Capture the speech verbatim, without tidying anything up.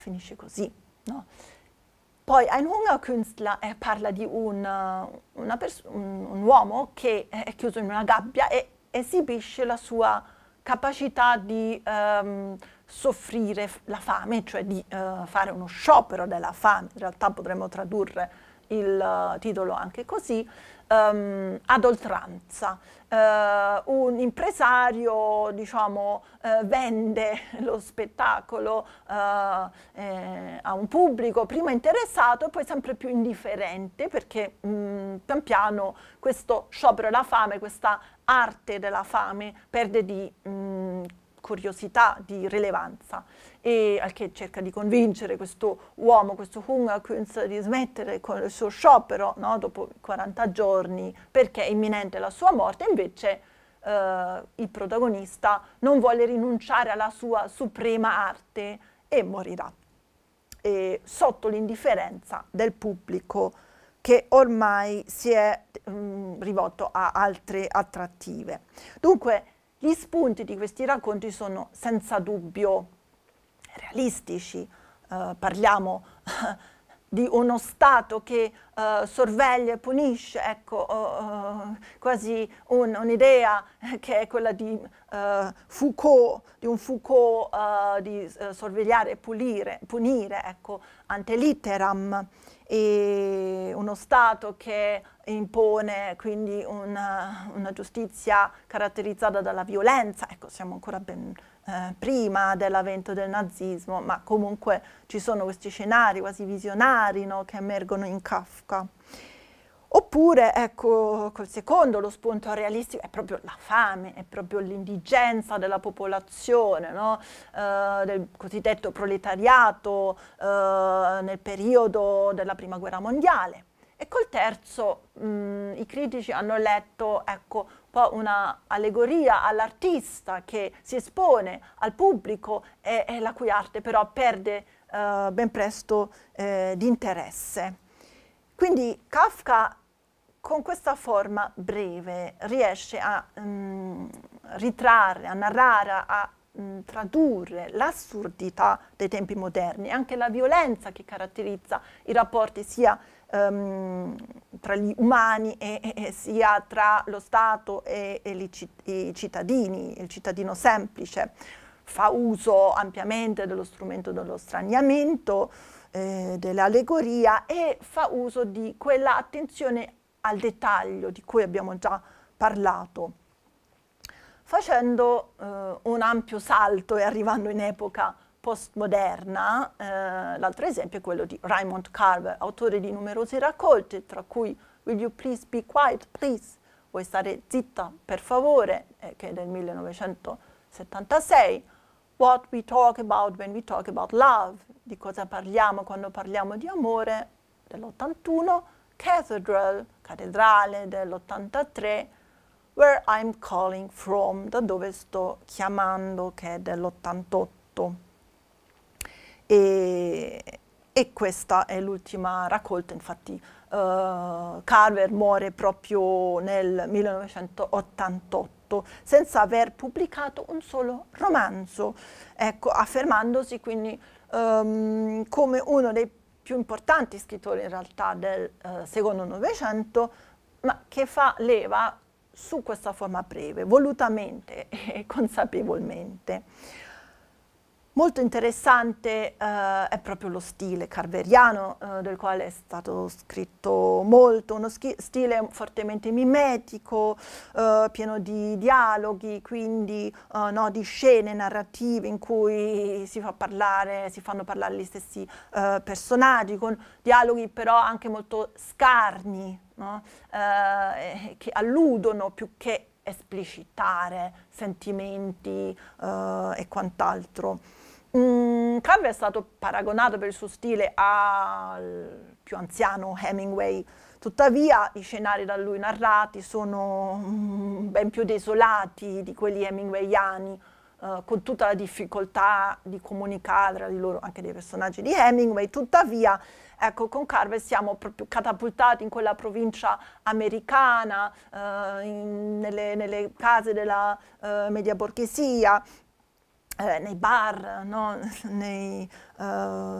finisce così, no? Poi Ein Hungerkünstler eh, parla di un, uh, una pers- un, un uomo che è chiuso in una gabbia e esibisce la sua capacità di um, soffrire f- la fame, cioè di uh, fare uno sciopero della fame. In realtà potremmo tradurre il uh, titolo anche così, um, ad oltranza. Uh, un impresario, diciamo, uh, vende lo spettacolo uh, eh, a un pubblico prima interessato e poi sempre più indifferente, perché mh, pian piano questo sciopero della fame, questa arte della fame perde di mh, curiosità, di rilevanza, e al che cerca di convincere questo uomo, questo Hungerkünstler, di smettere con il suo sciopero, no? Dopo quaranta giorni, perché è imminente la sua morte. Invece eh, il protagonista non vuole rinunciare alla sua suprema arte e morirà e sotto l'indifferenza del pubblico, che ormai si è mh, rivolto a altre attrattive. Dunque, gli spunti di questi racconti sono senza dubbio realistici. Uh, parliamo di uno Stato che uh, sorveglia e punisce, ecco, uh, quasi un, un'idea che è quella di uh, Foucault, di un Foucault uh, di uh, sorvegliare e pulire, punire, ecco, ante litteram, e uno Stato che impone quindi una, una giustizia caratterizzata dalla violenza. Ecco, siamo ancora ben eh, prima dell'avvento del nazismo, ma comunque ci sono questi scenari quasi visionari, no, che emergono in Kafka. Oppure, ecco, col secondo, lo spunto realistico è proprio la fame, è proprio l'indigenza della popolazione, no? eh, del cosiddetto proletariato eh, nel periodo della Prima Guerra Mondiale. E col terzo mh, i critici hanno letto, ecco, un po' una allegoria all'artista che si espone al pubblico e, e la cui arte però perde eh, ben presto eh, di interesse. Quindi Kafka, con questa forma breve, riesce a mh, ritrarre, a narrare, a mh, tradurre l'assurdità dei tempi moderni, anche la violenza che caratterizza i rapporti sia um, tra gli umani e, e, e sia tra lo Stato e, e i, i cittadini, il cittadino semplice. Fa uso ampiamente dello strumento dello straniamento, eh, dell'allegoria, e fa uso di quella attenzione al dettaglio di cui abbiamo già parlato, facendo eh, un ampio salto e arrivando in epoca postmoderna. Eh, l'altro esempio è quello di Raymond Carver, autore di numerosi raccolti, tra cui Will You Please Be Quiet, Please? Vuoi stare zitta, per favore, eh, che è del millenovecentosettantasei, What We Talk About When We Talk About Love, di cosa parliamo quando parliamo di amore, dell'ottantuno, Cathedral, cattedrale, dell'ottantatré, Where I'm Calling From, da dove sto chiamando, che è dell'ottantotto. E, e questa è l'ultima raccolta. Infatti uh, Carver muore proprio nel millenovecentottantotto senza aver pubblicato un solo romanzo, ecco, affermandosi quindi um, come uno dei più importanti scrittori in realtà del uh, secondo Novecento, ma che fa leva su questa forma breve, volutamente e consapevolmente. Molto interessante eh, è proprio lo stile carveriano, eh, del quale è stato scritto molto, uno schi- stile fortemente mimetico, eh, pieno di dialoghi, quindi eh, no, di scene narrative in cui si fa parlare, si fanno parlare gli stessi eh, personaggi, con dialoghi però anche molto scarni, no? eh, che alludono più che esplicitare sentimenti eh, e quant'altro. Mm, Carver è stato paragonato per il suo stile al più anziano Hemingway, tuttavia i scenari da lui narrati sono mm, ben più desolati di quelli hemingwayani, eh, con tutta la difficoltà di comunicare tra di loro anche dei personaggi di Hemingway. Tuttavia, ecco, con Carver siamo proprio catapultati in quella provincia americana, eh, in, nelle, nelle case della eh, media borghesia, eh, nei bar, no? nei, uh,